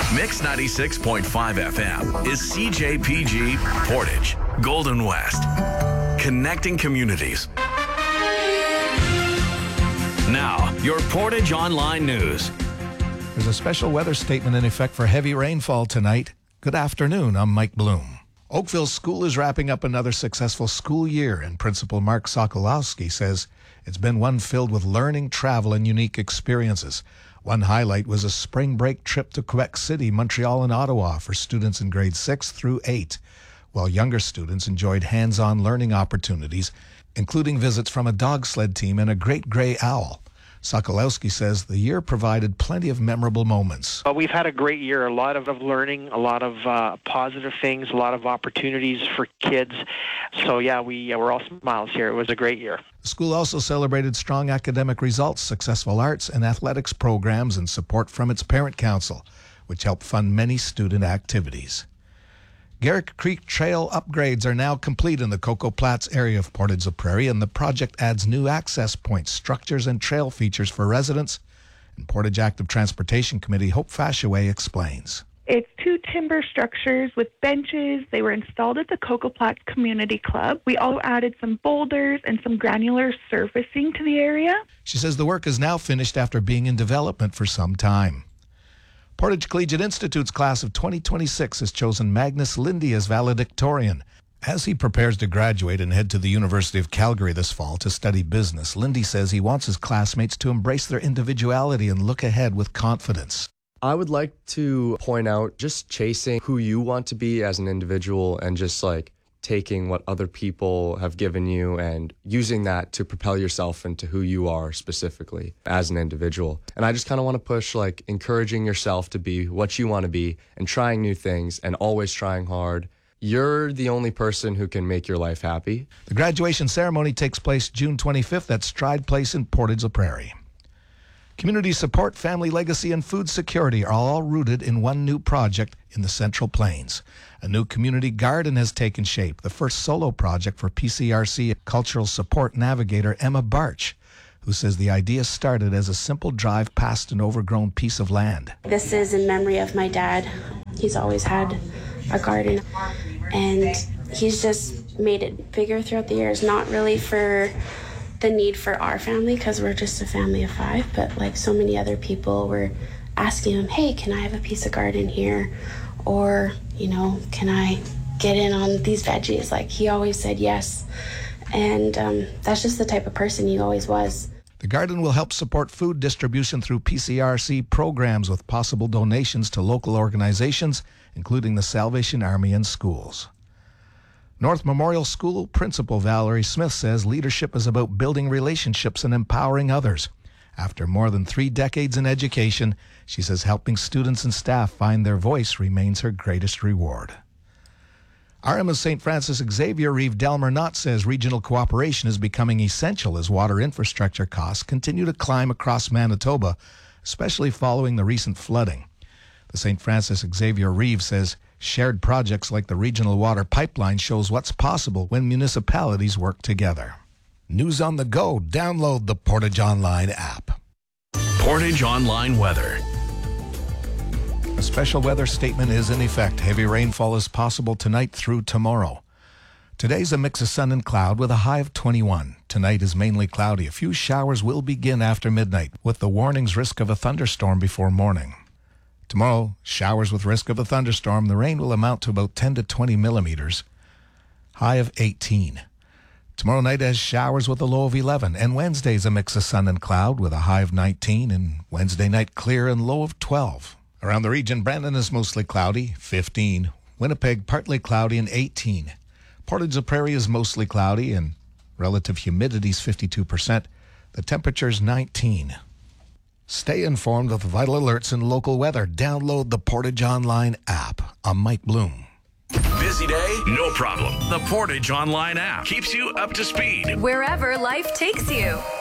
Mix 96.5 FM is CJPG Portage, Golden West. Connecting communities. Now, your Portage Online News. There's a special weather statement in effect for heavy rainfall tonight. Good afternoon, I'm Mike Bloom. Oakville School is wrapping up another successful school year, and Principal Mark Sokolowski says it's been one filled with learning, travel, and unique experiences. One highlight was a spring break trip to Quebec City, Montreal, and Ottawa for students in grades 6 through 8, while younger students enjoyed hands-on learning opportunities, including visits from a dog sled team and a great gray owl. Sokolowski says the year provided plenty of memorable moments. We've had a great year, a lot of learning, a lot of positive things, a lot of opportunities for kids. So yeah, we're all smiles here. It was a great year. The school also celebrated strong academic results, successful arts and athletics programs, and support from its parent council, which helped fund many student activities. Garrick Creek Trail upgrades are now complete in the Coco Platts area of Portage-la-Prairie, and the project adds new access points, structures, and trail features for residents. And Portage Active Transportation Committee Hope Fashaway explains. It's 2 timber structures with benches. They were installed at the Coco Platts Community Club. We also added some boulders and some granular surfacing to the area. She says the work is now finished after being in development for some time. Portage Collegiate Institute's class of 2026 has chosen Magnus Lindy as valedictorian. As he prepares to graduate and head to the University of Calgary this fall to study business, Lindy says he wants his classmates to embrace their individuality and look ahead with confidence. I would like to point out just chasing who you want to be as an individual and just taking what other people have given you and using that to propel yourself into who you are specifically as an individual. And I just kind of want to push encouraging yourself to be what you want to be and trying new things and always trying hard. You're the only person who can make your life happy. The graduation ceremony takes place June 25th at Stride Place in Portage-la-Prairie. Community support, family legacy, and food security are all rooted in one new project in the Central Plains. A new community garden has taken shape, the first solo project for PCRC cultural support navigator Emma Barch, who says the idea started as a simple drive past an overgrown piece of land. This is in memory of my dad. He's always had a garden, and he's just made it bigger throughout the years, not really for the need for our family because we're just a family of 5, but so many other people were asking him, hey, can I have a piece of garden here? Or, can I get in on these veggies? He always said yes. And that's just the type of person he always was. The garden will help support food distribution through PCRC programs with possible donations to local organizations, including the Salvation Army and schools. North Memorial School Principal Valerie Smith says leadership is about building relationships and empowering others. After more than 3 decades in education, she says helping students and staff find their voice remains her greatest reward. RM's St. Francis Xavier Reeve Delmer Knott says regional cooperation is becoming essential as water infrastructure costs continue to climb across Manitoba, especially following the recent flooding. The St. Francis Xavier Reeve says shared projects like the regional water pipeline shows what's possible when municipalities work together. News on the go. Download the Portage Online app. Portage Online weather. A special weather statement is in effect. Heavy rainfall is possible tonight through tomorrow. Today's a mix of sun and cloud with a high of 21. Tonight is mainly cloudy. A few showers will begin after midnight, with the warnings risk of a thunderstorm before morning. Tomorrow, showers with risk of a thunderstorm. The rain will amount to about 10 to 20 millimeters. High of 18. Tomorrow night has showers with a low of 11. And Wednesday's a mix of sun and cloud with a high of 19. And Wednesday night clear and low of 12. Around the region, Brandon is mostly cloudy, 15. Winnipeg partly cloudy and 18. Portage-la-Prairie is mostly cloudy and relative humidity is 52%. The temperature's 19. Stay informed with vital alerts and local weather. Download the Portage Online app. I'm Mike Bloom. Busy day? No problem. The Portage Online app keeps you up to speed wherever life takes you.